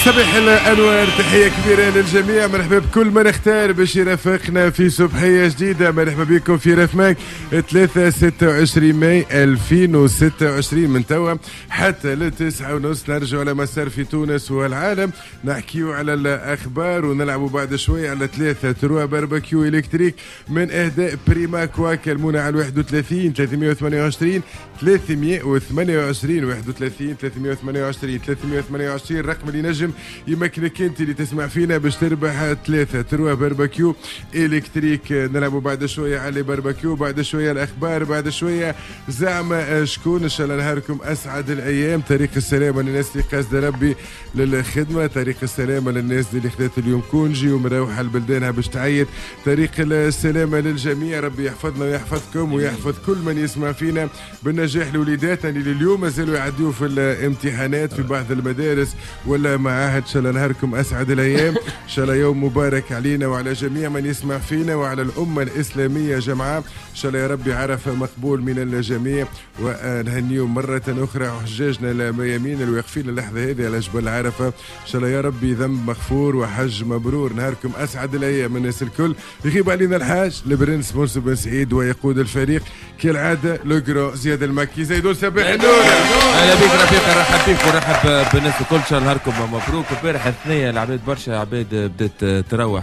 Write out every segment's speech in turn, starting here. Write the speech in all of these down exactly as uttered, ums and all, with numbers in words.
صباح الأنوار، تحية كبيرة للجميع. مرحبا بكل من اختار باش يرافقنا في صبحية جديدة. مرحبا بكم في رفماك ثلاثة ستة وعشرين ماي ألفين وستة وعشرين من توا حتى لتسعة ونص نرجع على مسار في تونس والعالم، نحكيو على الأخبار ونلعبوا بعد شوية على ثلاثة تروا باربيكيو إلكتريك من إهداء بريما كوا. كلمونا على واحد وثلاثين ثلاثمية وثمانية وعشرين ثلاثمية وثمانية وعشرين واحد وثلاثين ثلاثمية وثمانية وعشرين ثلاثمية وثمانية وعشرين الرقم اللي نجم يمكنك انت اللي تسمع فينا باش تربح ثلاثة تروا باربيكيو إلكتريك. نلعبوا بعد شوية على باربيكيو، بعد شوية الأخبار، بعد شوية زعما شكون. إن شاء الله نهاركم أسعد الأيام. طريق السلامة للناس اللي قاصد ربي للخدمة، طريق السلامة للناس اللي خذت اليوم كونجي ومروحة لبلدانها باش تعيد. طريق السلامة للجميع، ربي يحفظنا ويحفظكم ويحفظ كل من يسمع فينا بالنجاح لوليداتنا اللي اليوم مازالوا يعديوا في الامتحانات في بعض المدارس ولا معاهد. إن شاء الله نهاركم أسعد الأيام، إن شاء الله يوم مبارك علينا وعلى جميع من يسمع فينا وعلى الأمة الإسلامية جمعاء. إن شاء الله يا ربي عرفة مقبول من الجميع، ونهنيهم مرة أخرى حجاجنا الميامين الواقفين اللحظة هذه على جبل عرفة. إن شاء الله يا ربي ذنب مغفور وحج مبرور. نهاركم أسعد الأيام الناس الكل. يغيب علينا الحاج البرنس مرسي بن سعيد ويقود الفريق كالعادة لوغرو زياد المكي. زيدون صباح النور. اهلا بك رفيق، نرحب بك ونرحب بالناس الكل. ان شاء الله نهاركم مبروك. امبارح الاثنين العباد برشا عباد بدات تروح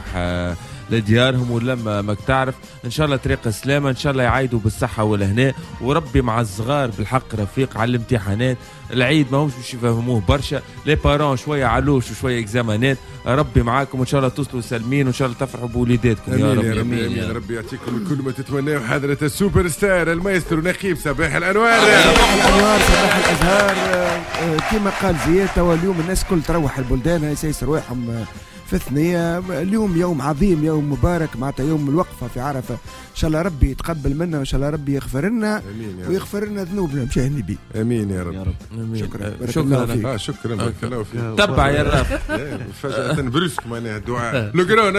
لديارهم ولما ما تعرف. ان شاء الله طريق السلامه، ان شاء الله يعيدوا بالصحه والهناء، وربي مع الصغار بالحق رفيق على الامتحانات. العيد ما همش باش يفهموه برشا، لي بارون شويه علوش وشويه اكزامانات. ربي معاكم وان شاء الله توصلوا سالمين وان شاء الله تفرحوا بوليداتكم يا رب. يا رب يا ربي يعطيكم كل ما تتمناه. حضرة السوبر ستار المايسترو نقيب صباح الانوار. صباح الانوار، صباح الازهار. كما قال زياد توا اليوم الناس كل تروح البلدان يسيس رواحهم في الثنية. اليوم يوم عظيم، يوم مبارك، معناتها يوم الوقفة في عرفة. إن شاء الله ربي يتقبل منا وإن شاء الله ربي يغفر لنا ويغفر لنا ذنوبنا مشان النبي. آمين يا رب, يا رب. آمين. شكرا بارك شكرا فيك. آه شكرا بارك الله فيك. تبع يا رب فجأة برسك معناها الدعاء.